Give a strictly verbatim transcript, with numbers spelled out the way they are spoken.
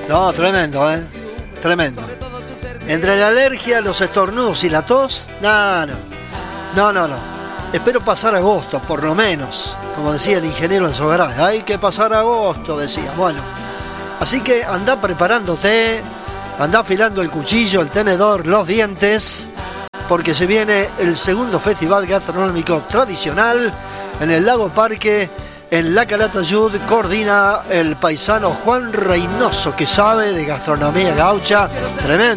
No, tremendo, ¿eh? Tremendo. Entre la alergia, los estornudos y la tos, no, no. No, no, no. Espero pasar agosto, por lo menos. Como decía el ingeniero en su garaje. Hay que pasar agosto, decía. Bueno. Así que andá preparándote. Andá afilando el cuchillo, el tenedor, los dientes. Porque se viene el segundo festival gastronómico tradicional en el Lago Parque, en La Calatayud. Coordina el paisano Juan Reynoso, que sabe de gastronomía gaucha. Tremendo.